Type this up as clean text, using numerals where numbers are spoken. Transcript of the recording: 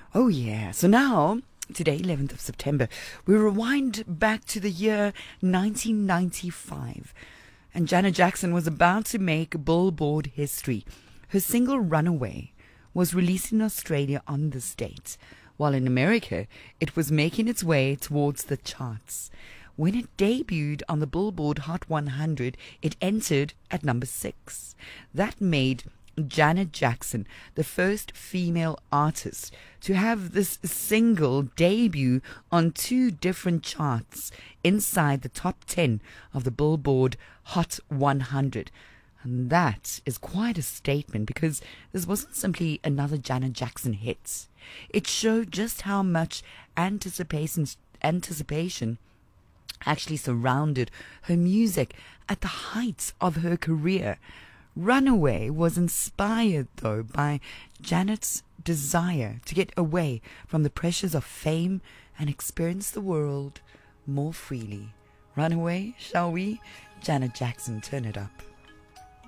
Oh, yeah. So now, today, 11th of September, we rewind back to the year 1995. And Janet Jackson was about to make Billboard history. Her single Runaway was released in Australia on this date, while in America it was making its way towards the charts. When it debuted on the Billboard Hot 100, it entered at number 6. That made Janet Jackson the first female artist to have this single debut on 2 different charts inside the top 10 of the Billboard Hot 100. And that is quite a statement, because this wasn't simply another Janet Jackson hit. It showed just how much anticipation actually surrounded her music at the heights of her career. Runaway was inspired, though, by Janet's desire to get away from the pressures of fame and experience the world more freely. Runaway, shall we? Janet Jackson, turn it up.